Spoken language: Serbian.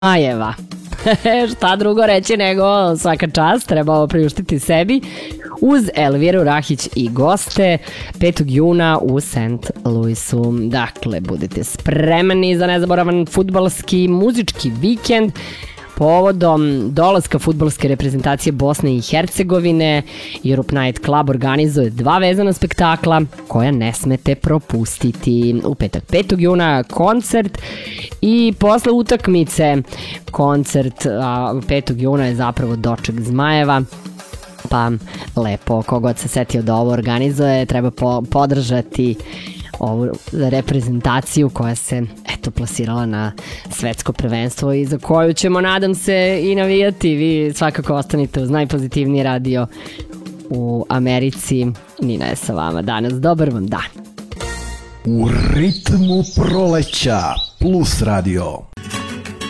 Zmajeva. Šta drugo reći nego svaka čast, treba ovo priuštiti sebi uz Elviru Rahić i goste 5. juna u St. Louisu. Dakle, budite spremni za nezaboravan fudbalski muzički vikend povodom dolaska fudbalske reprezentacije Bosne i Hercegovine. Europe Night Club organizuje 2 vezana spektakla koja ne smete propustiti. U petak 5. juna koncert i posle utakmice koncert, a 5. juna je zapravo doček Zmajeva. Pa lepo, kogod se setio da ovo organizuje, treba podržati ovu reprezentaciju koja se plasirala na svetsko prvenstvo i za koju ćemo, nadam se, i navijati. Vi svakako ostanite uz najpozitivniji radio u Americi. Nina je sa vama danas. Dobar vam dan. U ritmu proleća Plus Radio.